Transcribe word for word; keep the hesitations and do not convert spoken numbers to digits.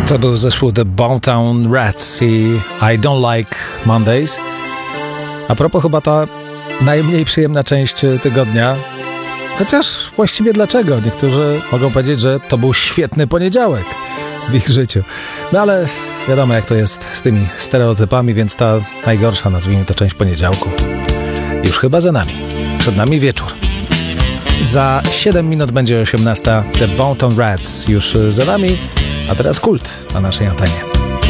To był zespół The Boomtown Rats i I Don't Like Mondays. A propos, chyba ta najmniej przyjemna część tygodnia. Chociaż właściwie dlaczego? Niektórzy mogą powiedzieć, że to był świetny poniedziałek w ich życiu. No ale wiadomo, jak to jest z tymi stereotypami, więc ta najgorsza, nazwijmy to, część poniedziałku już chyba za nami. Przed nami wieczór. Za siedem minut będzie osiemnasta. The Boomtown Rats już za nami, a teraz Kult na naszej antenie.